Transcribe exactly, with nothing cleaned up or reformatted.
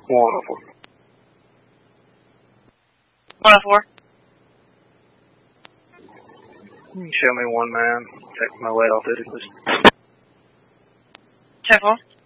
one oh four. one oh four. Show me one man. Take my weight off it at least. ten four.